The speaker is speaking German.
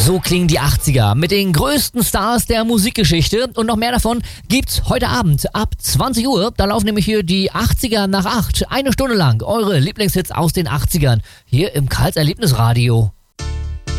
So klingen die 80er mit den größten Stars der Musikgeschichte und noch mehr davon gibt's heute Abend ab 20 Uhr. Da laufen nämlich hier die 80er nach 8. Eine Stunde lang eure Lieblingshits aus den 80ern hier im Karls Erlebnisradio.